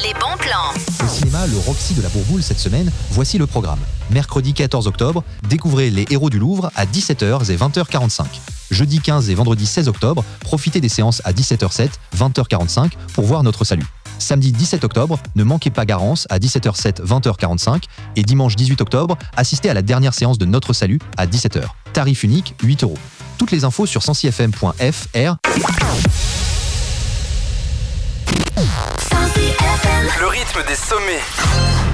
Les bons plans. Au cinéma, le Roxy de la Bourboule cette semaine, voici le programme. Mercredi 14 octobre, découvrez Les Héros du Louvre à 17h et 20h45. Jeudi 15 et vendredi 16 octobre, profitez des séances à 17h07, 20h45 pour voir Notre Salut. Samedi 17 octobre, ne manquez pas Garance à 17h07, 20h45 et dimanche 18 octobre, assistez à la dernière séance de Notre Salut à 17h. Tarif unique, 8 €. Toutes les infos sur 106fm.fr. Sensi FM. Le rythme des sommets.